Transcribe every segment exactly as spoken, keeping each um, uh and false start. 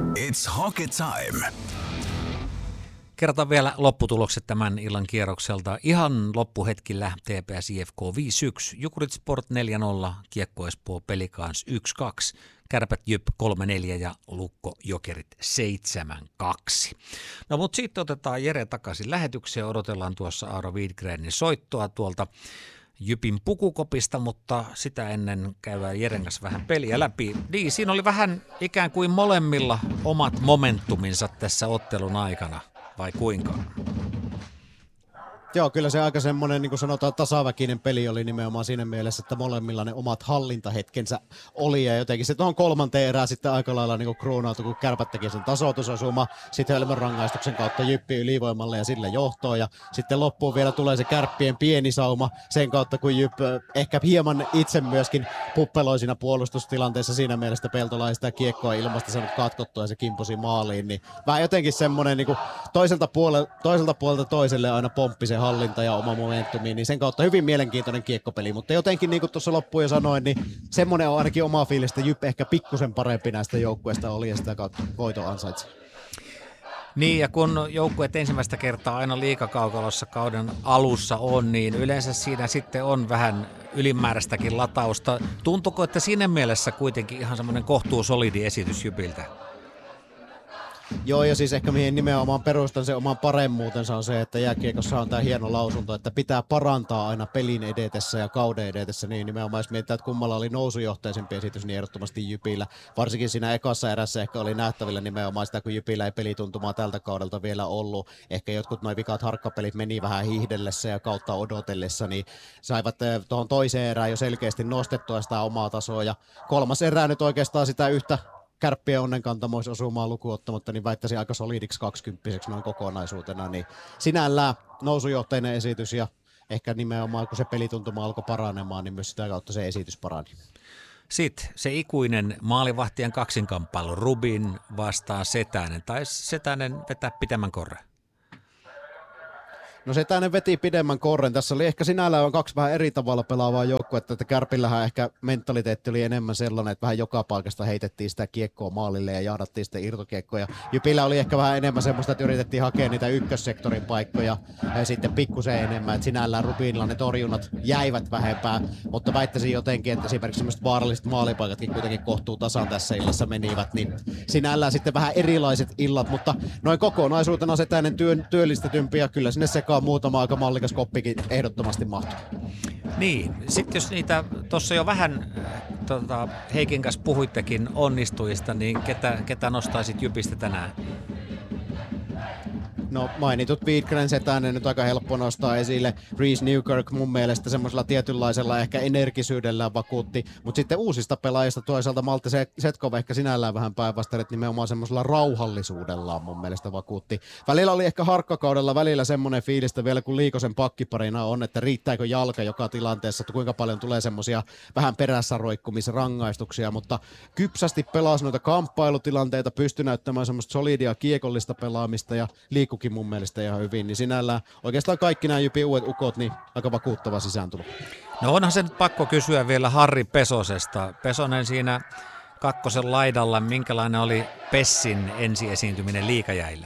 It's hockey time. Kerrotaan vielä lopputulokset tämän illan kierrokselta. Ihan loppuhetkillä T P S I F K viisi yksi, Jukurit Sport neljä nolla, Kiekko Espoo Pelicans yksi kaksi, Kärpät Jyp kolme neljä ja Lukko Jokerit seitsemän kaksi. No mutta sitten otetaan Jere takaisin lähetykseen, odotellaan tuossa Aaro Widgrenin soittoa tuolta Jypin pukukopista, mutta sitä ennen käydään Jeren kanssa vähän peliä läpi. Niin, siinä oli vähän ikään kuin molemmilla omat momentuminsa tässä ottelun aikana, vai kuinka? Joo, kyllä se aika semmoinen, niin kuin sanotaan, tasaväkinen peli oli nimenomaan siinä mielessä, että molemmilla ne omat hallintahetkensä oli, ja jotenkin se tuohon kolmanteen erään sitten aika lailla niin kruunautui, kun Kärpät teki sen tasoitusosuma, sitten Helmön rangaistuksen kautta Jyppi ylivoimalle ja sillä johtoon, ja sitten loppuun vielä tulee se Kärppien pieni sauma sen kautta, kun Jyp ehkä hieman itse myöskin puppeloi siinä puolustustilanteessa siinä mielessä, että Peltola ei sitä kiekkoa ilmasta saanut katkottua ja se kimposi maaliin, niin vähän jotenkin semmoinen niin kuin toiselta, puolelta, toiselta puolelta toiselle aina pomppi se hallinta ja oma momentumi, niin sen kautta hyvin mielenkiintoinen kiekkopeli, mutta jotenkin niin kuin tuossa loppuun jo sanoin, niin semmoinen on ainakin oma fiilis, että Jyp ehkä pikkusen parempi näistä joukkueista oli ja sitä kautta voito ansaitsi. Niin, ja kun joukkueet ensimmäistä kertaa aina liigakaukalossa kauden alussa on, niin yleensä siinä sitten on vähän ylimääräistäkin latausta. Tuntuuko, että siinä mielessä kuitenkin ihan semmoinen kohtuusolidi esitys Jypiltä? Joo, ja siis ehkä mihin nimenomaan perustan se oman paremmuutensa on se, että jääkiekossa on tämä hieno lausunto, että pitää parantaa aina pelin edetessä ja kauden edetessä, niin nimenomaan jos mietitään, että kummalla oli nousujohteisempi esitys, niin ehdottomasti Jypillä. Varsinkin siinä ekassa erässä ehkä oli nähtävillä nimenomaan sitä, kun Jypillä ei pelituntumaa tältä kaudelta vielä ollut. Ehkä jotkut noin vikat harkkapelit meni vähän hiihdellessä ja kautta odotellessa, niin saivat tuohon toiseen erään jo selkeästi nostettua sitä omaa tasoa, ja kolmas erää nyt oikeastaan sitä yhtä Kärppien onnenkantamoisosumaa lukuun ottamatta, niin väittäisin aika solidiksi kaksikymppiseksi noin kokonaisuutena, niin sinällään nousujohteinen esitys ja ehkä nimenomaan kun se pelituntuma alkoi paranemaan, niin myös sitä kautta se esitys parani. Sitten se ikuinen maalivahtien kaksinkamppailu, Rubin vastaan Setänen, tai Setänen vetää pitemmän korren? No Setänen veti pidemmän korren. Tässä oli ehkä sinällään on kaksi vähän eri tavalla pelaavaa joukkuetta, että Kärpillähän ehkä mentaliteetti oli enemmän sellainen, että vähän joka paikasta heitettiin sitä kiekkoa maalille ja jahdattiin sitä irtokiekkoja. Jypillä oli ehkä vähän enemmän semmoista, että yritettiin hakea niitä ykkössektorin paikkoja ja sitten pikkusen enemmän, että sinällään Rubinilla ne torjunnat jäivät vähempään, mutta väittäisin jotenkin, että esimerkiksi semmoiset vaaralliset maalipaikatkin kuitenkin kohtuu tasan tässä illassa menivät, niin sinällään sitten vähän erilaiset illat, mutta noin kokonaisuutena Setänen työ, työllistetympi ja kyllä sinne sekaan muutama aika mallikas koppikin ehdottomasti mahtuu. Niin, sitten jos niitä tuossa jo vähän tota, Heikin kanssa puhuittekin onnistujista, niin ketä, ketä nostaisit Jypistä tänään? No mainitut Widgren, Setänen nyt aika helppo nostaa esille. Reese Newkirk mun mielestä semmoisella tietynlaisella ehkä energisyydellä vakuutti, mutta sitten uusista pelaajista toisaalta Malte Setkov ehkä sinällään vähän päinvastoin, että nimenomaan semmoisella rauhallisuudellaan mun mielestä vakuutti. Välillä oli ehkä harkkakaudella välillä semmoinen fiilistä vielä kun Liikosen pakkiparina on, että riittääkö jalka joka tilanteessa, että kuinka paljon tulee semmoisia vähän perässä roikkumisrangaistuksia, mutta kypsästi pelasi noita kamppailutilanteita, pystyi näyttämään semmoista solidia kiekollista pelaamista ja liikku mun mielestä ihan hyvin, niin sinällään oikeastaan kaikki nämä Jypin uudet ukot, niin aika vakuuttava sisääntulo. No onhan se nyt pakko kysyä vielä Harri Pesosesta. Pesonen siinä kakkosen laidalla, minkälainen oli Pessin ensiesiintyminen liigajäillä?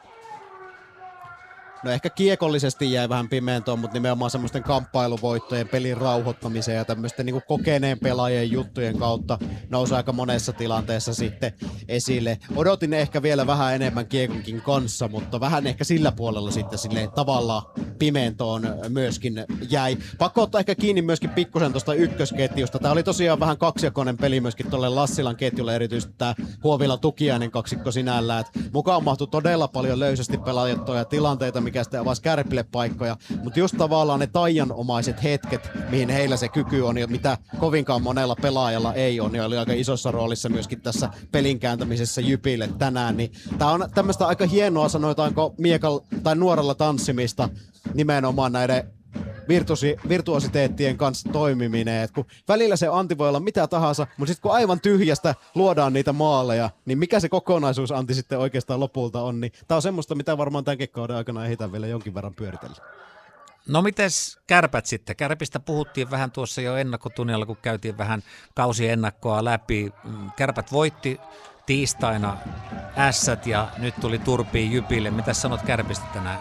No ehkä kiekollisesti jäi vähän pimentoon, mutta nimenomaan semmoisten kamppailuvoittojen, pelin rauhoittamiseen ja tämmöisten niin kuin kokeneen pelaajien juttujen kautta nousi aika monessa tilanteessa sitten esille. Odotin ehkä vielä vähän enemmän kiekonkin kanssa, mutta vähän ehkä sillä puolella sitten silleen tavallaan pimentoon myöskin jäi. Pakko ottaa ehkä kiinni myöskin pikkusen tuosta ykkösketjusta. Tämä oli tosiaan vähän kaksijakoinen peli myöskin tuolle Lassilan ketjulle, erityisesti tämä Huovila Tukiainen kaksikko sinällään. Et mukaan mahtui todella paljon löysästi pelaajattuja tilanteita, mikä sitten avasi Kärpille paikkoja, mutta just tavallaan ne taianomaiset hetket, mihin heillä se kyky on ja mitä kovinkaan monella pelaajalla ei ole, niin oli aika isossa roolissa myöskin tässä pelin kääntämisessä Jypille tänään, niin tää on tämmöistä aika hienoa, sanotaanko miekalla tai nuorella tanssimista nimenomaan näiden virtuosi, virtuositeettien kanssa toimiminen, että kun välillä se anti voi olla mitä tahansa, mutta sitten kun aivan tyhjästä luodaan niitä maaleja, niin mikä se kokonaisuus anti sitten oikeastaan lopulta on, niin tämä on semmoista, mitä varmaan tämänkin kauden aikana ehditään vielä jonkin verran pyöritellä. No mites Kärpät sitten? Kärpistä puhuttiin vähän tuossa jo ennakkotunnilla, kun käytiin vähän kausiennakkoa läpi. Kärpät voitti tiistaina Ässät ja nyt tuli turpiin Jypille. Mitä sanot Kärpistä tänään?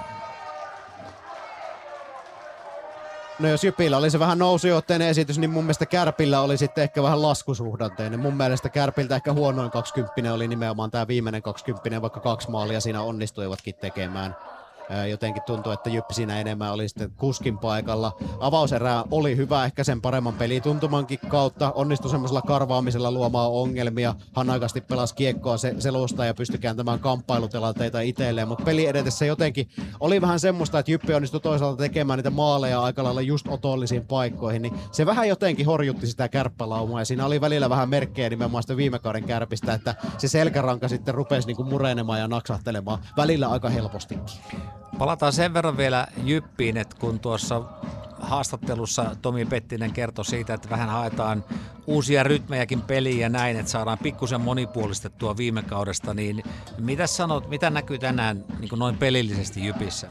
No jos Jypillä oli se vähän nousujohteinen esitys, niin mun mielestä Kärpillä oli sitten ehkä vähän laskusuhdanteinen. Mun mielestä Kärpiltä ehkä huonoin kaksikymppinen oli nimenomaan tämä viimeinen kaksikymppinen, vaikka kaksi maalia siinä onnistuivatkin tekemään. Jotenkin tuntuu, että Jyppi siinä enemmän oli sitten kuskin paikalla. Avauserä oli hyvä ehkä sen paremman pelituntumankin kautta. Onnistui semmoisella karvaamisella luomaan ongelmia. Hanaikasti pelasi kiekkoa se, selusta ja pystyi kääntämään kamppailutilanteita itselleen. Mutta peli edetessä jotenkin oli vähän semmoista, että Jyppi onnistui toisaalta tekemään niitä maaleja aika lailla just otollisiin paikkoihin. Niin se vähän jotenkin horjutti sitä kärppälaumaa ja siinä oli välillä vähän merkkejä nimenomaan sitä viime kauden Kärpistä, että se selkäranka sitten rupesi niinku murenemaan ja naksahtelemaan välillä aika helpostikin. Palataan sen verran vielä Jyppiin, että kun tuossa haastattelussa Tomi Pettinen kertoi siitä, että vähän haetaan uusia rytmejäkin peliin ja näin, että saadaan pikkusen monipuolistettua viime kaudesta, niin mitä sanot, mitä näkyy tänään niin kuin noin pelillisesti Jypissä?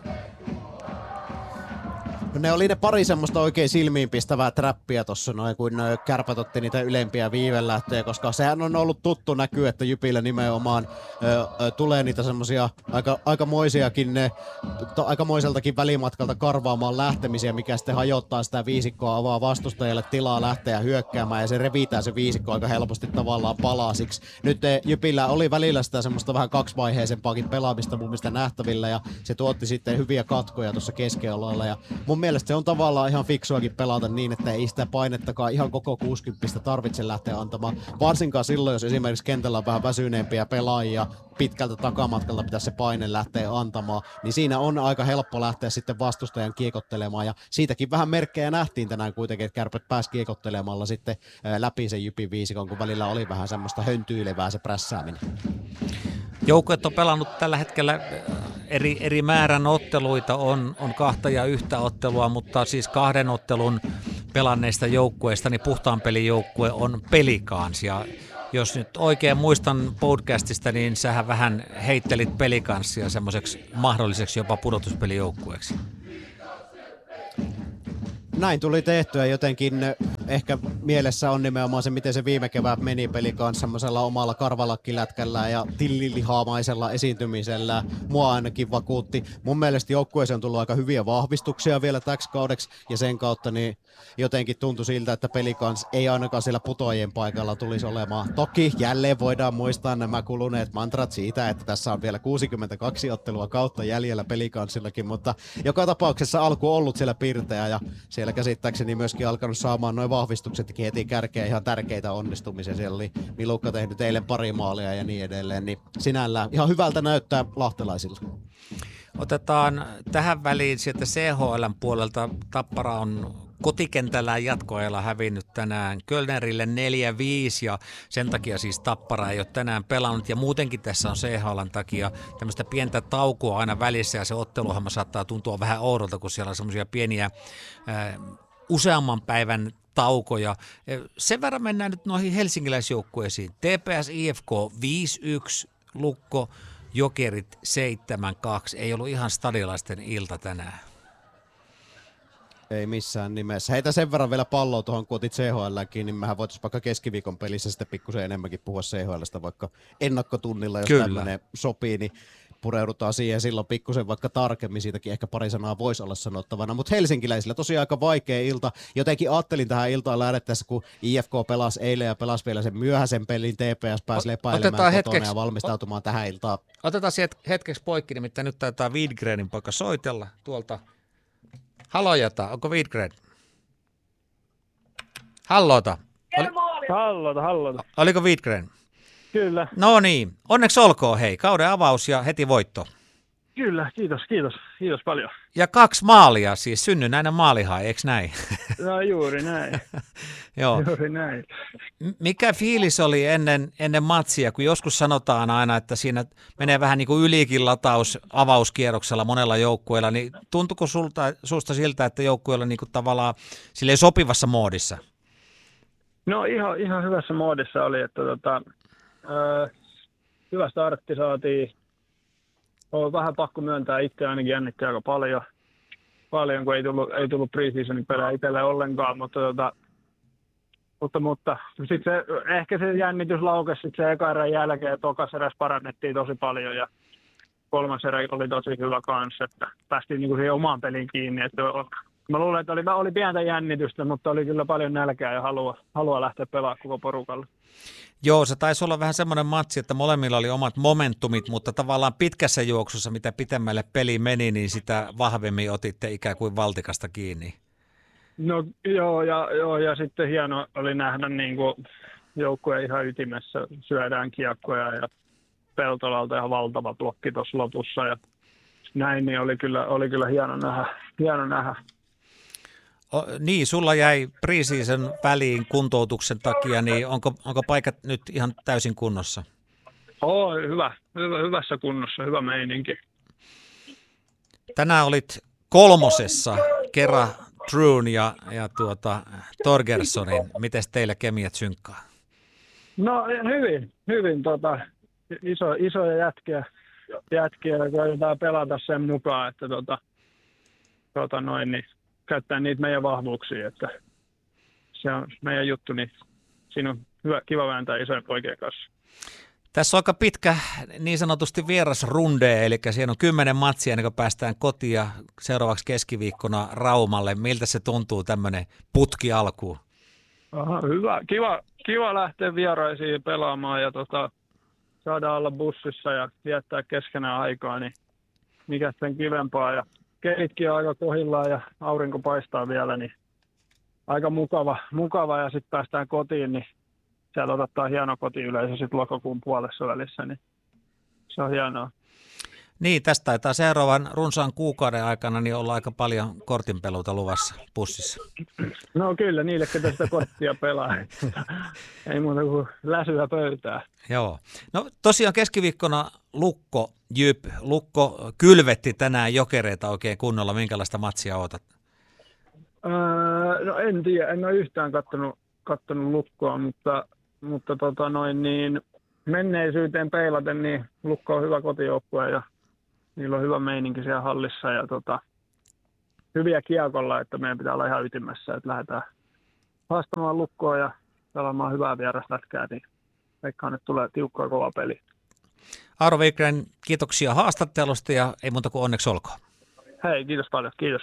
No ne oli ne pari semmoista oikein silmiinpistävää trappia tossa noin, kun Kärpät otti niitä ylempiä viivelähtöjä, koska sehän on ollut tuttu näkyy, että Jypillä nimenomaan ö, ö, tulee niitä semmosia aika, aikamoisiakin, ne, to, aikamoiseltakin välimatkalta karvaamaan lähtemisiä, mikä sitten hajottaa sitä viisikkoa, avaa vastustajalle tilaa lähteä hyökkäämään ja se revitää se viisikko aika helposti tavallaan palasiksi. Nyt e, Jypillä oli välillä sitä semmoista vähän kaksivaiheisempaakin pelaamista mun mielestä nähtävillä ja se tuotti sitten hyviä katkoja tuossa keskialueella ja mun mielestä se on tavallaan ihan fiksuakin pelata niin, että ei sitä painettakaan ihan koko kuusikymmentä tarvitse lähteä antamaan. Varsinkaan silloin, jos esimerkiksi kentällä on vähän väsyneempiä pelaajia, pitkältä takamatkalta pitäisi se paine lähteä antamaan, niin siinä on aika helppo lähteä sitten vastustajan kiekottelemaan. Ja siitäkin vähän merkkejä nähtiin tänään kuitenkin, että Kärpät pääsi kiekottelemalla sitten läpi sen Jypin viisikon, kun välillä oli vähän semmoista höntyilevää se prässääminen. Joukkueet on pelannut tällä hetkellä eri, eri määrän otteluita, on, on kahta ja yhtä ottelua, mutta siis kahden ottelun pelanneista joukkueista, niin puhtaan pelin joukkue on Pelicans. Ja jos nyt oikein muistan podcastista, niin sähän vähän heittelit Pelicansia semmoiseksi mahdolliseksi jopa pudotuspelijoukkueeksi. Näin tuli tehtyä jotenkin. Ehkä mielessä on nimenomaan se, miten se viime kevät meni peli kanssa semmoisella omalla karvalakkilätkällä ja tillilihaamaisella esiintymisellä. Mua ainakin vakuutti. Mun mielestä joukkueeseen on tullut aika hyviä vahvistuksia vielä täksi kaudeksi ja sen kautta niin jotenkin tuntui siltä, että Pelicans ei ainakaan siellä putoajien paikalla tulisi olemaan. Toki jälleen voidaan muistaa nämä kuluneet mantrat siitä, että tässä on vielä kuusikymmentäkaksi ottelua kautta jäljellä Pelicansillakin, mutta joka tapauksessa alku on ollut siellä pirteä ja siellä käsittääkseni myöskin alkanut saamaan noin vahvistuksetkin heti kärkeä ihan tärkeitä onnistumisia. Siellä oli Milukka tehnyt eilen pari maalia ja niin edelleen, niin sinällään ihan hyvältä näyttää lahtelaisilla. Otetaan tähän väliin sieltä C H L:n puolelta. Tappara on kotikentällään jatkoajalla hävinnyt tänään Kölnerille neljä viisi ja sen takia siis Tappara ei ole tänään pelannut ja muutenkin tässä on C H L:n takia tämmöistä pientä taukoa aina välissä ja se otteluhamma saattaa tuntua vähän oudolta, kun siellä on semmoisia pieniä ää, useamman päivän taukoja. Sen verran mennään nyt noihin helsinkiläisjoukkueisiin. T P S I F K viisi yksi, Lukko, Jokerit seitsemän kaksi. Ei ollut ihan stadilaisten ilta tänään. Ei missään nimessä. Heitä sen verran vielä palloa tuohon, kun otit C H L:kin, niin mehän voitaisiin vaikka keskiviikon pelissä sitten pikkusen enemmänkin puhua C H L:stä vaikka ennakkotunnilla, jos Kyllä. tämmöinen sopii, niin pureudutaan siihen silloin pikkusen vaikka tarkemmin, siitäkin ehkä pari sanaa voisi olla sanottavana, mutta helsinkiläisillä tosiaan aika vaikea ilta. Jotenkin ajattelin tähän iltaan lähdettäessä, kun I F K pelasi eilen ja pelasi vielä sen myöhäisen pelin, T P S pääsi lepäilemään kotona hetkeksi, ja valmistautumaan o- tähän iltaan. Otetaan sieltä hetkeksi poikki, nimittäin nyt taitaa Widgrenin poika soitella tuolta. Halojata, onko Widgren? Hallota. Oli... Hallota, hallota. Oliko Widgren? Kyllä. No niin, onneksi olkoon hei, kauden avaus ja heti voitto. Kyllä, kiitos, kiitos, kiitos paljon. Ja kaksi maalia, siis synnynnäinen maalihae, eikö näin? No juuri näin. Joo. Juuri näin. Mikä fiilis oli ennen, ennen matsia, kun joskus sanotaan aina, että siinä menee vähän niin kuin ylikin lataus avauskierroksella monella joukkueella, niin tuntuuko sulta, susta siltä, että joukkueella niin kuin tavallaan silleen sopivassa moodissa? No ihan, ihan hyvässä moodissa oli, että tota, äh, hyvä startti saatiin. On vähän pakko myöntää, itse ainakin jännitti aika paljon, paljon kun ei tullut, ei tullut pre-seasonin pelejä itselle ollenkaan, mutta tota, mutta, mutta sitten se, ehkä se jännitys laukesi sitten se eka erän jälkeen, että tokas eräs parannettiin tosi paljon ja kolmas erä oli tosi hyvä kanssa, että päästiin niinku siihen omaan peliin kiinni. Että mä luulen, että oli, oli pientä jännitystä, mutta oli kyllä paljon nälkää ja halua, halua lähteä pelaamaan koko porukalla. Joo, se taisi olla vähän semmoinen matsi, että molemmilla oli omat momentumit, mutta tavallaan pitkässä juoksussa, mitä pitemmälle peli meni, niin sitä vahvemmin otitte ikään kuin valtikasta kiinni. No joo, ja, joo, ja sitten hieno oli nähdä niin kuin joukkueen ihan ytimessä, syödään kiekkoja ja Peltolalta ihan valtava blokki tuossa lopussa ja näin, niin oli kyllä, oli kyllä hieno nähdä. Hieno nähdä. O, niin, sulla jäi preseason väliin kuntoutuksen takia, niin onko, onko paikat nyt ihan täysin kunnossa? Oo, hyvä, hyvä, hyvässä kunnossa, hyvä meininki. Tänään olit kolmosessa, Kera, Drewn ja, ja tuota, Torgerssonin. Miten teillä kemiat synkkaa? No hyvin, hyvin. Tota, iso, isoja jätkiä, jätkiä ja koitetaan pelata sen mukaan, että tota, tota noin, niin käyttää niitä meidän vahvuuksia, että se on meidän juttu, niin siinä on hyvä, kiva vääntää isojen poikien kanssa. Tässä on aika pitkä niin sanotusti vierasrunde, eli siinä on kymmenen matsia ennen kuin päästään kotiin ja seuraavaksi keskiviikkona Raumalle. Miltä se tuntuu tämmöinen putki alkuun? Aha, hyvä. Kiva, kiva lähteä vieraisiin pelaamaan ja tota, saada olla bussissa ja viettää keskenään aikaa, niin mikä sen kivempaa. Ja kelitkin on aika kohillaan ja aurinko paistaa vielä, niin aika mukava, mukava ja sitten päästään kotiin, niin sieltä odottaa hieno kotiyleisö sitten lokakuun puolessa välissä, niin se on hienoa. Niin, tästä taitaa seuraavan runsaan kuukauden aikana niin olla aika paljon kortinpeluuta luvassa bussissa. No kyllä, niille, ketä sitä korttia pelaa. Ei muuta kuin läsyä pöytää. Joo. No tosiaan keskiviikkona Lukko, Jyp, Lukko kylvetti tänään Jokereita oikein kunnolla. Minkälaista matsia odotat? Öö, no en tiedä, en ole yhtään kattonut, kattonut Lukkoa, mutta, mutta tota noin niin, menneisyyteen peilaten, niin Lukko on hyvä kotijoukkue ja niillä on hyvä meininki siellä hallissa ja tota, hyviä kiekolla, että meidän pitää olla ihan ytimessä, että lähdetään haastamaan Lukkoa ja pelaamaan hyvää vieraslätkää, niin veikkaan, että tulee tiukkaa kova peli. Aaro Wikgren, kiitoksia haastattelusta ja ei muuta kuin onneksi olkoon. Hei, kiitos paljon, kiitos.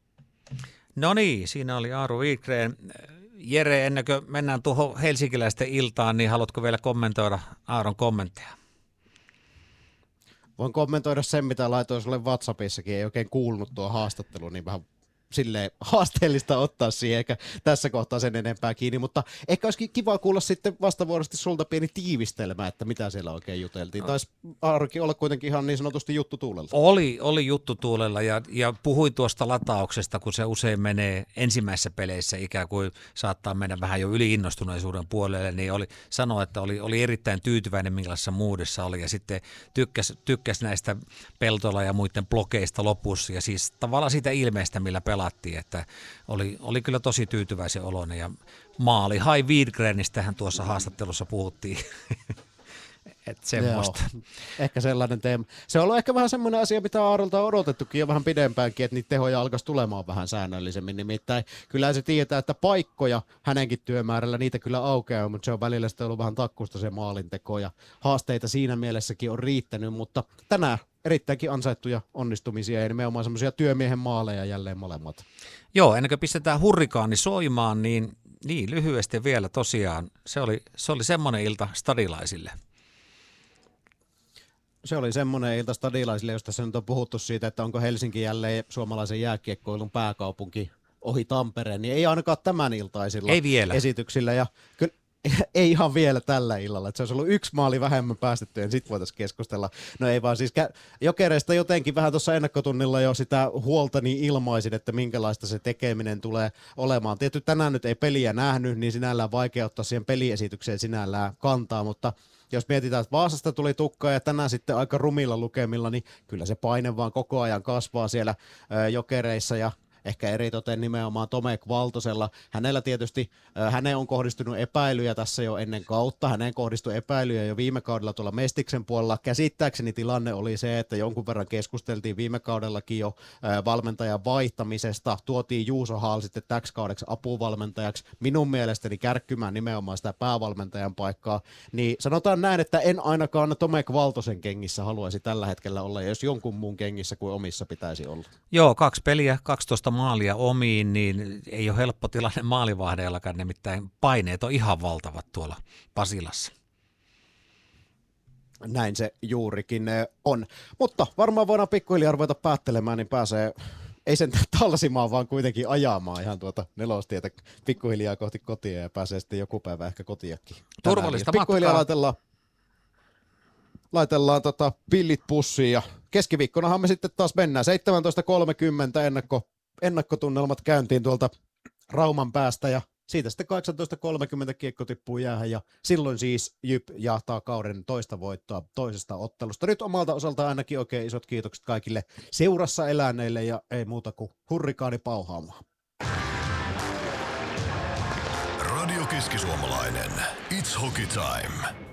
No niin, siinä oli Aaro Wikgren. Jere, ennen kuin mennään tuohon helsinkiläisten iltaan, niin haluatko vielä kommentoida Aaron kommentteja? Voin kommentoida sen, mitä laitoin sulle WhatsAppissakin, ei oikein kuulunut tuo haastattelu, niin vähän silleen haasteellista ottaa siihen, eikä tässä kohtaa sen enempää kiinni, mutta ehkä olisikin kiva kuulla sitten vastavuoroisesti sulta pieni tiivistelmä, että mitä siellä oikein juteltiin. Taisi Aaroki olla kuitenkin ihan niin sanotusti juttu tuulella. Oli, oli juttu tuulella ja, ja puhuin tuosta latauksesta, kun se usein menee ensimmäisissä peleissä ikään kuin saattaa mennä vähän jo yliinnostuneisuuden puolelle, niin oli sanoa, että oli, oli erittäin tyytyväinen, minkälaisessa moodissa oli ja sitten tykkäs, tykkäs näistä Peltola ja muiden blokeista lopussa ja siis tavallaan siitä ilmeestä, millä pelattiin, että oli, oli kyllä tosi tyytyväisen oloinen ja maali Hai Widgrenistähän tuossa haastattelussa puhuttiin. Että semmoista. Joo, ehkä sellainen teema. Se on ollut ehkä vähän semmoinen asia, mitä Aarolta on odotettukin jo vähän pidempäänkin, että niitä tehoja alkaisi tulemaan vähän säännöllisemmin. Nimittäin kyllä se tietää, että paikkoja hänenkin työmäärällä, niitä kyllä aukeaa, mutta se on välillä sitten ollut vähän takkusta se maalinteko ja haasteita siinä mielessäkin on riittänyt, mutta tänään erittäinkin ansaittuja onnistumisia ja nimenomaan semmoisia työmiehen maaleja jälleen molemmat. Joo, ennen kuin pistetään hurrikaani soimaan, niin, niin lyhyesti vielä tosiaan, se oli, se oli semmoinen ilta stadilaisille. Se oli semmoinen ilta stadilaisille, josta se nyt on puhuttu siitä, että onko Helsinki jälleen suomalaisen jääkiekkoilun pääkaupunki ohi Tampereen, niin ei ainakaan tämän iltaisilla ei vielä. esityksillä. Ja kyllä, ei ihan vielä tällä illalla, että se olisi ollut yksi maali vähemmän päästetty, ja sitten voitaisiin keskustella. No ei vaan siis Jokereista jotenkin vähän tuossa ennakkotunnilla jo sitä huolta niin ilmaisin, että minkälaista se tekeminen tulee olemaan. Tietysti tänään nyt ei peliä nähnyt, niin sinällään vaikea ottaa siihen peliesitykseen sinällään kantaa, mutta jos mietitään, että Vaasasta tuli tukkaa ja tänään sitten aika rumilla lukemilla, niin kyllä se paine vaan koko ajan kasvaa siellä Jokereissa ja ehkä eritoten nimenomaan Tomek Valtosella. Hänellä tietysti, äh, häneen on kohdistunut epäilyjä tässä jo ennen kautta, häneen kohdistui epäilyjä jo viime kaudella tuolla Mestiksen puolella. Käsittääkseni tilanne oli se, että jonkun verran keskusteltiin viime kaudellakin jo äh, valmentajan vaihtamisesta, tuotiin Juuso Haal sitten täksi kaudeksi apuvalmentajaksi, minun mielestäni kärkkymään nimenomaan sitä päävalmentajan paikkaa, niin sanotaan näin, että en ainakaan Tomek Valtosen kengissä haluaisi tällä hetkellä olla, ja jos jonkun muun kengissä kuin omissa pitäisi olla. Joo, kaksi peliä, kaksitoista maalia omiin, niin ei ole helppo tilanne maalivahdeellakaan, nimittäin paineet on ihan valtavat tuolla Pasilassa. Näin se juurikin on. Mutta varmaan voidaan pikkuhiljaa ruveta päättelemään, niin pääsee, ei sen talsimaan, vaan kuitenkin ajamaan ihan tuota nelostietä pikkuhiljaa kohti kotia ja pääsee sitten joku päivä ehkä kotiakin. Turvallista pikkuhiljaa matkaa. laitellaan, laitellaan tota pillit pussiin ja keskiviikkonahan me sitten taas mennään. seitsemäntoista kolmekymmentä ennakko, ennakkotunnelmat käyntiin tuolta Rauman päästä ja siitä sitten kahdeksantoista kolmekymmentä kiekko tippuu jäähän ja silloin siis Jyp jahtaa kauden toista voittoa toisesta ottelusta. Nyt omalta osaltaan ainakin oikein isot kiitokset kaikille seurassa eläneille ja ei muuta kuin hurrikaani pauhaamaan. Radio Keski-Suomalainen. It's Hockey Time.